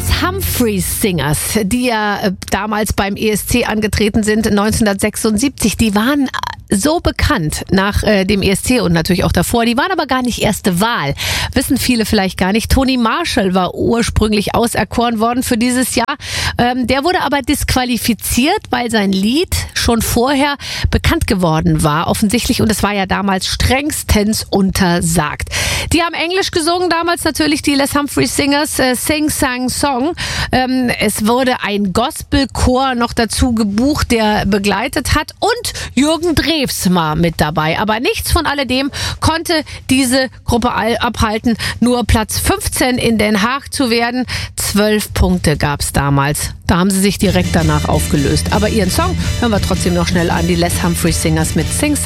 Les Humphreys Singers, die ja damals beim ESC angetreten sind, 1976, die waren so bekannt nach dem ESC und natürlich auch davor. Die waren aber gar nicht erste Wahl. Wissen viele vielleicht gar nicht. Tony Marshall war ursprünglich auserkoren worden für dieses Jahr. Der wurde aber disqualifiziert, weil sein Lied schon vorher bekannt geworden war, offensichtlich. Und es war ja damals strengstens untersagt. Die haben Englisch gesungen, damals natürlich die Les Humphreys Singers, Sing Sang Song. Es wurde ein Gospelchor noch dazu gebucht, der begleitet hat, und Jürgen Drews war mit dabei. Aber nichts von alledem konnte diese Gruppe abhalten, nur Platz 15 in Den Haag zu werden. 12 Punkte gab es damals. Da haben sie sich direkt danach aufgelöst. Aber ihren Song hören wir trotzdem noch schnell an, die Les Humphreys Singers mit Sing